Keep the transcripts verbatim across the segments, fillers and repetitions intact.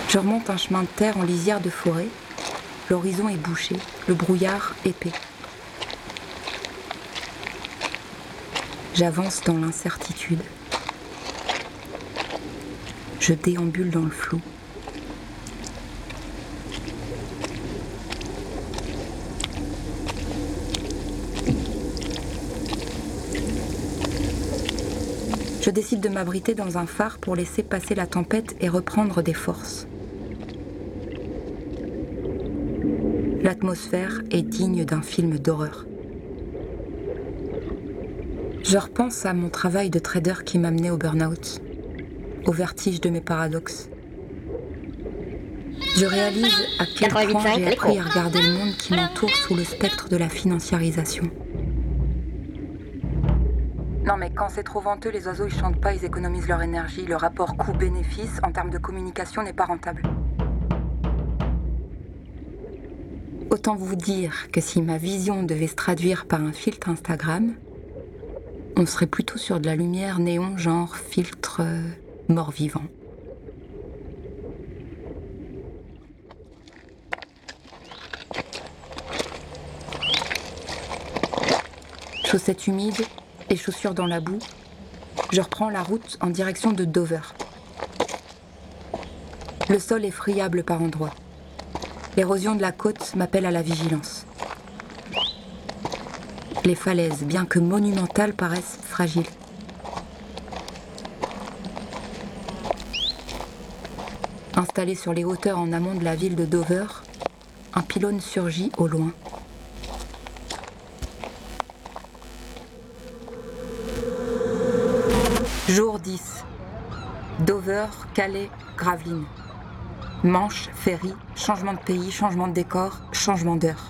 Je remonte un chemin de terre en lisière de forêt. L'horizon est bouché, le brouillard épais. J'avance dans l'incertitude. Je déambule dans le flou. Je décide de m'abriter dans un phare pour laisser passer la tempête et reprendre des forces. L'atmosphère est digne d'un film d'horreur. Je repense à mon travail de trader qui m'a mené au burn-out, au vertige de mes paradoxes. Je réalise à quel point j'ai appris à regarder le monde qui m'entoure sous le spectre de la financiarisation. Non mais quand c'est trop venteux, les oiseaux ils chantent pas, ils économisent leur énergie. Le rapport coût-bénéfice en termes de communication n'est pas rentable. Autant vous dire que si ma vision devait se traduire par un filtre Instagram, on serait plutôt sur de la lumière néon genre filtre euh, mort-vivant. Chaussettes humides et chaussures dans la boue, je reprends la route en direction de Dover. Le sol est friable par endroits. L'érosion de la côte m'appelle à la vigilance. Les falaises, bien que monumentales, paraissent fragiles. Installé sur les hauteurs en amont de la ville de Dover, un pylône surgit au loin. Jour dix. Dover, Calais, Gravelines. Manche, ferry, changement de pays, changement de décor, changement d'heure.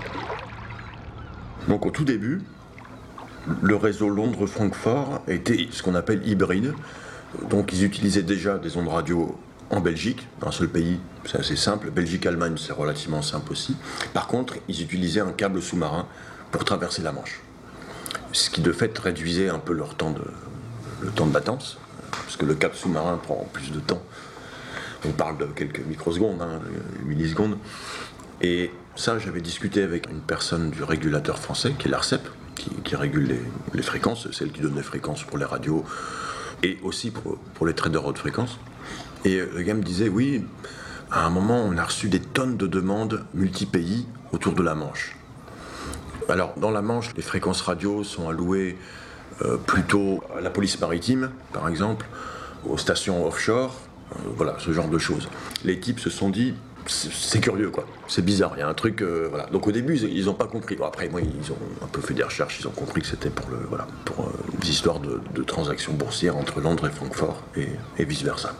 Donc au tout début, le réseau Londres-Francfort était ce qu'on appelle hybride. Donc ils utilisaient déjà des ondes radio en Belgique, un seul pays, c'est assez simple. Belgique-Allemagne, c'est relativement simple aussi. Par contre, ils utilisaient un câble sous-marin pour traverser la Manche. Ce qui de fait réduisait un peu leur temps de, le temps de latence, parce que le câble sous-marin prend plus de temps. On parle de quelques microsecondes, hein, millisecondes. Et ça, j'avais discuté avec une personne du régulateur français, qui est l'ARCEP, qui, qui régule les, les fréquences, celle qui donne les fréquences pour les radios, et aussi pour, pour les traders haute fréquence. Et le gars me disait, oui, à un moment, on a reçu des tonnes de demandes multi-pays autour de la Manche. Alors, dans la Manche, les fréquences radio sont allouées euh, plutôt à la police maritime, par exemple, aux stations offshore, euh, voilà, ce genre de choses. Les types se sont dit, c'est curieux, quoi. C'est bizarre, il y a un truc, euh, voilà. Donc au début, ils n'ont pas compris. Bon, après, moi, ils ont un peu fait des recherches, ils ont compris que c'était pour le, voilà, pour euh, des histoires de, de transactions boursières entre Londres et Francfort et, et vice-versa.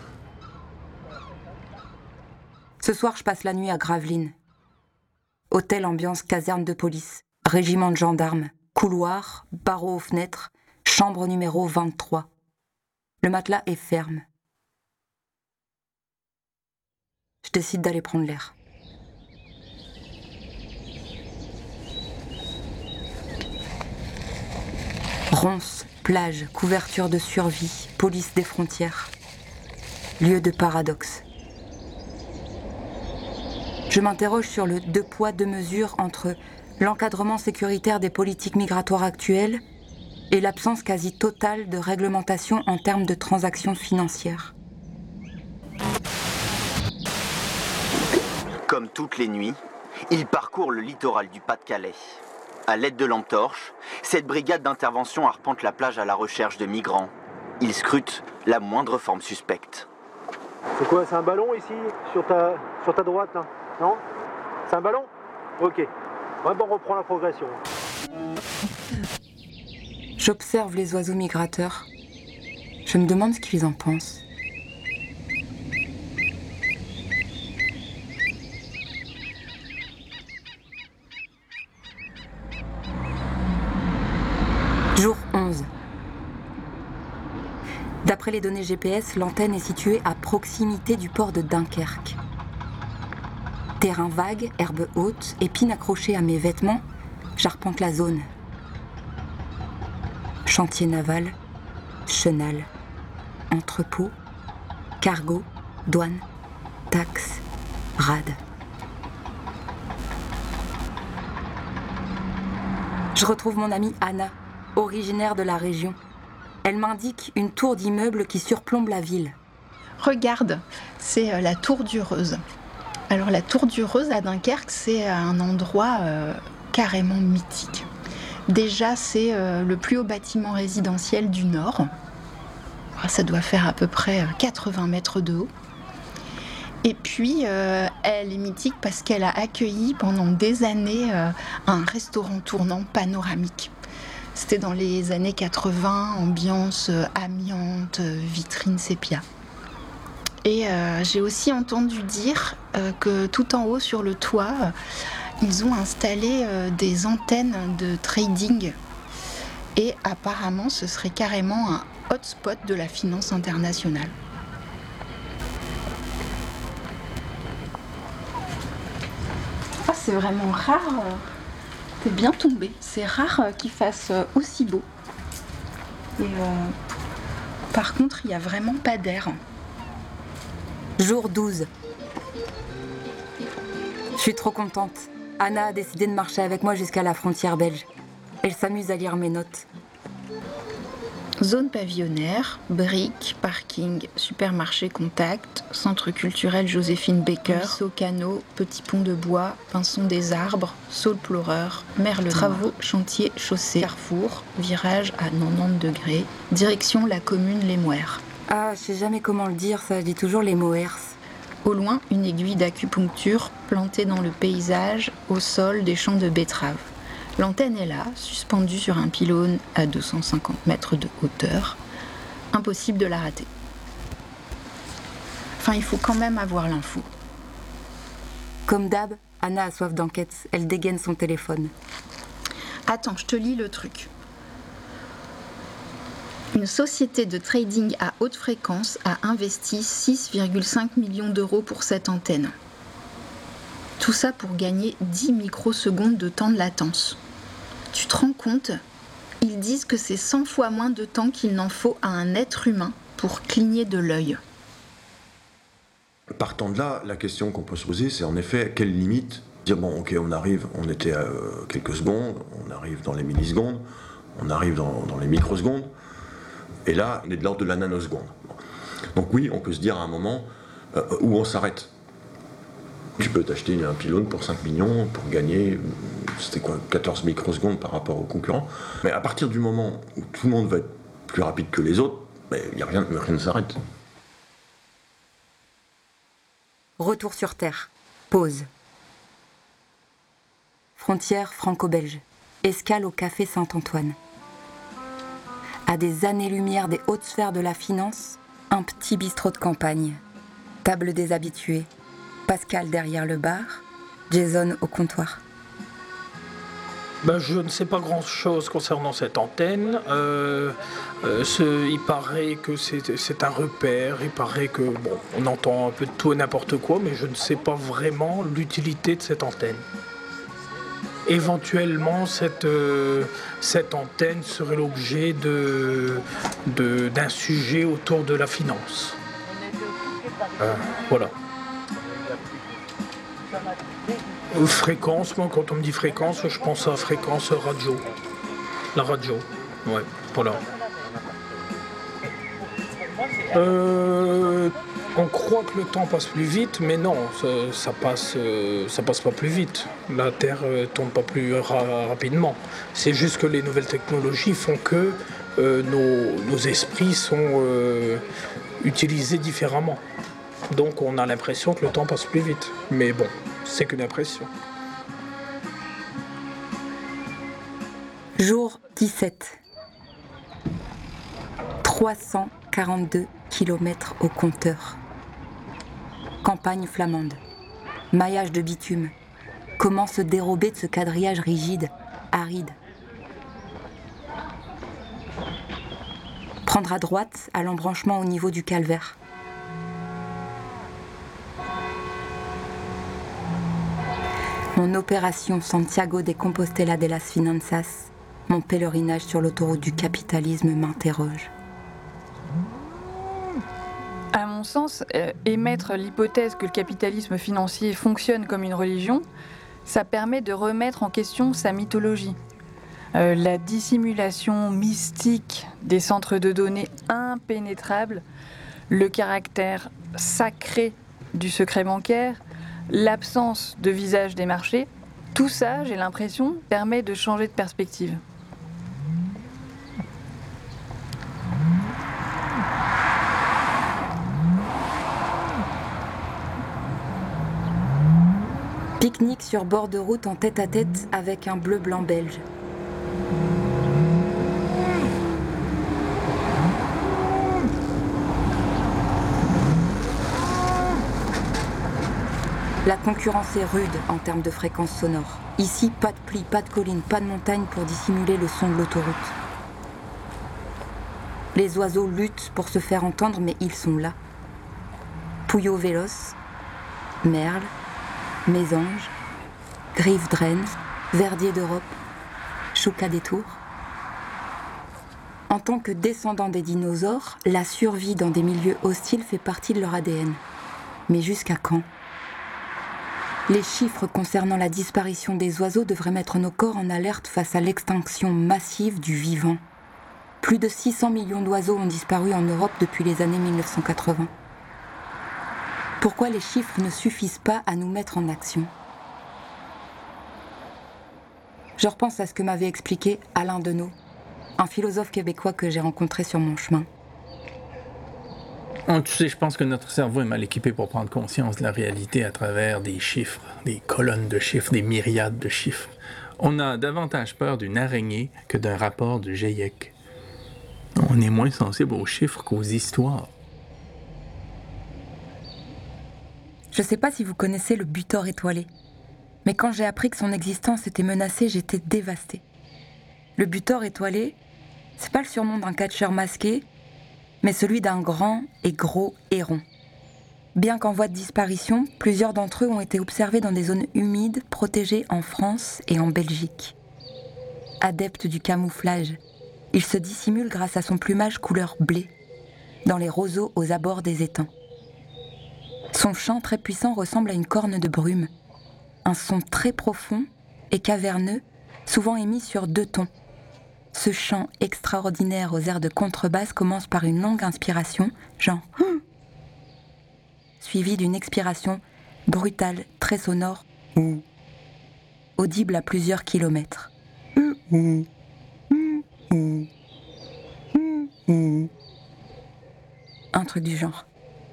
Ce soir, je passe la nuit à Gravelines. Hôtel ambiance caserne de police, régiment de gendarmes, couloir, barreaux aux fenêtres, chambre numéro vingt-trois. Le matelas est ferme. Je décide d'aller prendre l'air. Ronces, plage, couverture de survie, police des frontières. Lieu de paradoxe. Je m'interroge sur le deux poids, deux mesures entre l'encadrement sécuritaire des politiques migratoires actuelles et l'absence quasi totale de réglementation en termes de transactions financières. Comme toutes les nuits, il parcourt le littoral du Pas-de-Calais. À l'aide de lampes torches, cette brigade d'intervention arpente la plage à la recherche de migrants. Il scrute la moindre forme suspecte. C'est quoi, c'est un ballon ici, sur ta, sur ta droite là? Non? C'est un ballon? Ok. Ouais, bon, on reprend la progression. J'observe les oiseaux migrateurs. Je me demande ce qu'ils en pensent. Jour onze. D'après les données G P S, l'antenne est située à proximité du port de Dunkerque. Terrain vague, herbe haute, épines accrochées à mes vêtements, j'arpente la zone. Chantier naval, chenal, entrepôt, cargo, douane. taxe, rade. Je retrouve mon amie Anna, originaire de la région. Elle m'indique une tour d'immeuble qui surplombe la ville. Regarde, c'est la tour du Reuse. Alors la tour du Reuse à Dunkerque, c'est un endroit euh, carrément mythique. Déjà, c'est euh, le plus haut bâtiment résidentiel du Nord. Ça doit faire à peu près quatre-vingts mètres de haut. Et puis, euh, elle est mythique parce qu'elle a accueilli pendant des années euh, un restaurant tournant panoramique. C'était dans les années quatre-vingts, ambiance euh, amiante, euh, vitrine sépia. Et euh, j'ai aussi entendu dire euh, que tout en haut sur le toit, euh, ils ont installé euh, des antennes de trading. Et apparemment, ce serait carrément un hotspot de la finance internationale. Ah, c'est vraiment rare. T'es bien tombé. C'est rare qu'il fasse aussi beau. Et euh, par contre, il n'y a vraiment pas d'air. Jour douze. Je suis trop contente. Anna a décidé de marcher avec moi jusqu'à la frontière belge. Elle s'amuse à lire mes notes. Zone pavillonnaire, briques, parking, supermarché contact, centre culturel Joséphine Baker, ruisseau canot, petit pont de bois, pinson des arbres, saule pleureur, merle travaux, chantier, chaussée, carrefour, virage à quatre-vingt-dix degrés, direction la commune Les Mouères. Ah, je sais jamais comment le dire, ça, je dis toujours les Moers. Au loin, une aiguille d'acupuncture plantée dans le paysage, au sol des champs de betteraves. L'antenne est là, suspendue sur un pylône à deux cent cinquante mètres de hauteur. Impossible de la rater. Enfin, il faut quand même avoir l'info. Comme d'hab, Anna a soif d'enquête. Elle dégaine son téléphone. Attends, je te lis le truc. Une société de trading à haute fréquence a investi six virgule cinq millions d'euros pour cette antenne. Tout ça pour gagner dix microsecondes de temps de latence. Tu te rends compte ? Ils disent que c'est cent fois moins de temps qu'il n'en faut à un être humain pour cligner de l'œil. Partant de là, la question qu'on peut se poser, c'est en effet, quelle limite ? Dire, bon, ok, on arrive, on était à euh, quelques secondes, on arrive dans les millisecondes, on arrive dans, dans les microsecondes, et là, on est de l'ordre de la nanoseconde. Donc oui, on peut se dire à un moment euh, où on s'arrête. Tu peux t'acheter un pylône pour cinq millions pour gagner, c'était quoi, quatorze microsecondes par rapport aux concurrents. Mais à partir du moment où tout le monde va être plus rapide que les autres, il n'y a rien, rien ne s'arrête. Retour sur Terre. Pause. Frontière franco-belge. Escale au café Saint-Antoine. À des années-lumière des hautes sphères de la finance, un petit bistrot de campagne. Table des habitués. Pascal derrière le bar, Jason au comptoir. Ben, je ne sais pas grand-chose concernant cette antenne. Euh, euh, ce, il paraît que c'est, c'est un repère, il paraît que, bon, on entend un peu de tout et n'importe quoi, mais je ne sais pas vraiment l'utilité de cette antenne. Éventuellement, cette, euh, cette antenne serait l'objet de, de, d'un sujet autour de la finance. Euh, voilà. Fréquence, moi quand on me dit fréquence, je pense à fréquence radio. La radio, ouais, voilà. Euh, on croit que le temps passe plus vite, mais non, ça, ça passe, euh, ça passe pas plus vite. La Terre euh, tourne pas plus ra- rapidement. C'est juste que les nouvelles technologies font que euh, nos, nos esprits sont euh, utilisés différemment. Donc on a l'impression que le temps passe plus vite. Mais bon, c'est qu'une impression. Jour dix-sept. trois cent quarante-deux kilomètres au compteur. Campagne flamande. Maillage de bitume. Comment se dérober de ce quadrillage rigide, aride ? Prendre à droite à l'embranchement au niveau du calvaire. Mon opération Santiago de Compostela de las Finanzas, mon pèlerinage sur l'autoroute du capitalisme m'interroge. À mon mon sens, euh, émettre l'hypothèse que le capitalisme financier fonctionne comme une religion, ça permet de remettre en question sa mythologie. Euh, la dissimulation mystique des centres de données impénétrables, le caractère sacré du secret bancaire, l'absence de visage des marchés, tout ça, j'ai l'impression, permet de changer de perspective. Pique-nique sur bord de route en tête-à-tête avec un bleu-blanc belge. La concurrence est rude en termes de fréquence sonore. Ici, pas de pluie, pas de collines, pas de montagne pour dissimuler le son de l'autoroute. Les oiseaux luttent pour se faire entendre, mais ils sont là. Pouillot véloce, merle, mésange, grive draine, verdier d'Europe, chouca des tours. En tant que descendants des dinosaures, la survie dans des milieux hostiles fait partie de leur A D N. Mais jusqu'à quand ? Les chiffres concernant la disparition des oiseaux devraient mettre nos corps en alerte face à l'extinction massive du vivant. Plus de six cents millions d'oiseaux ont disparu en Europe depuis les années mille neuf cent quatre-vingts. Pourquoi les chiffres ne suffisent pas à nous mettre en action ? Je repense à ce que m'avait expliqué Alain Deneau, un philosophe québécois que j'ai rencontré sur mon chemin. Oh, tu sais, je pense que notre cerveau est mal équipé pour prendre conscience de la réalité à travers des chiffres, des colonnes de chiffres, des myriades de chiffres. On a davantage peur d'une araignée que d'un rapport du GIEC. On est moins sensible aux chiffres qu'aux histoires. Je ne sais pas si vous connaissez le butor étoilé, mais quand j'ai appris que son existence était menacée, j'étais dévastée. Le butor étoilé, c'est pas le surnom d'un catcheur masqué, mais celui d'un grand et gros héron. Bien qu'en voie de disparition, plusieurs d'entre eux ont été observés dans des zones humides protégées en France et en Belgique. Adepte du camouflage, il se dissimule grâce à son plumage couleur blé, dans les roseaux aux abords des étangs. Son chant très puissant ressemble à une corne de brume, un son très profond et caverneux, souvent émis sur deux tons. Ce chant extraordinaire aux airs de contrebasse commence par une longue inspiration, genre hum, suivie d'une expiration brutale, très sonore, hum, audible à plusieurs kilomètres. Hum, hum, hum, hum, hum, hum. Un truc du genre.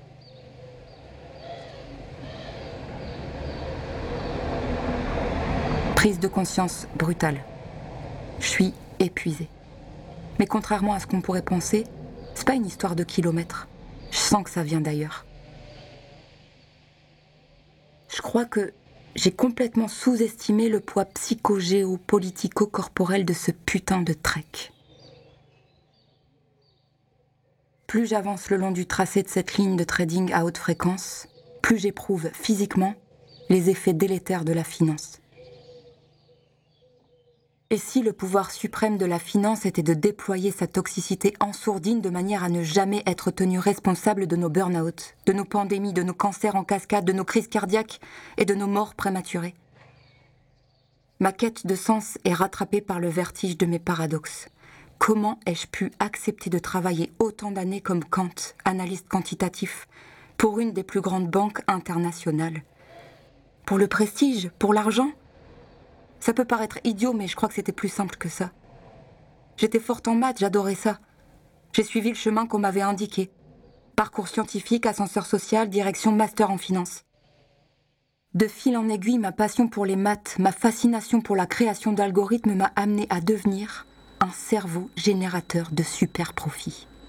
Prise de conscience brutale. Je suis épuisée. Mais contrairement à ce qu'on pourrait penser, c'est pas une histoire de kilomètres. Je sens que ça vient d'ailleurs. Je crois que j'ai complètement sous-estimé le poids psycho-géo-politico-corporel de ce putain de trek. Plus j'avance le long du tracé de cette ligne de trading à haute fréquence, plus j'éprouve physiquement les effets délétères de la finance. Et si le pouvoir suprême de la finance était de déployer sa toxicité en sourdine de manière à ne jamais être tenu responsable de nos burn-out, de nos pandémies, de nos cancers en cascade, de nos crises cardiaques et de nos morts prématurées ? Ma quête de sens est rattrapée par le vertige de mes paradoxes. Comment ai-je pu accepter de travailler autant d'années comme Kant, analyste quantitatif, pour une des plus grandes banques internationales ? Pour le prestige ? Pour l'argent ? Ça peut paraître idiot, mais je crois que c'était plus simple que ça. J'étais forte en maths, j'adorais ça. J'ai suivi le chemin qu'on m'avait indiqué. Parcours scientifique, ascenseur social, direction master en finance. De fil en aiguille, ma passion pour les maths, ma fascination pour la création d'algorithmes m'a amené à devenir un cerveau générateur de super profits.